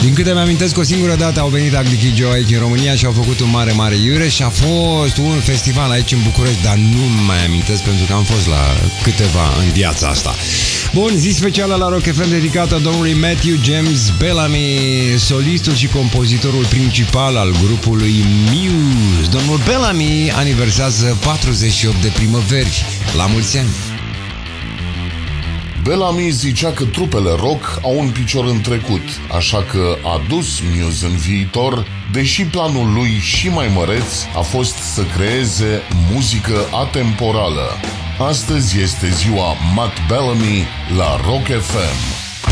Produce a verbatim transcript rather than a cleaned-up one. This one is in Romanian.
Din câte mi-amintesc, o singură dată au venit Ugly Kid Joe aici în România și au făcut un mare, mare iure și a fost un festival aici în București, dar nu mai amintesc pentru că am fost la câteva în viața asta. Bun, zi specială la Rock F M dedicată domnului Matthew James Bellamy, solistul și compozitorul principal al grupului Muse. Domnul Bellamy aniversează patruzeci și opt de primăveri. La mulți ani! Bellamy zicea că trupele rock au un picior în trecut, așa că a dus Muse în viitor, deși planul lui și mai măreț a fost să creeze muzică atemporală. Astăzi este ziua Matt Bellamy la Rock F M.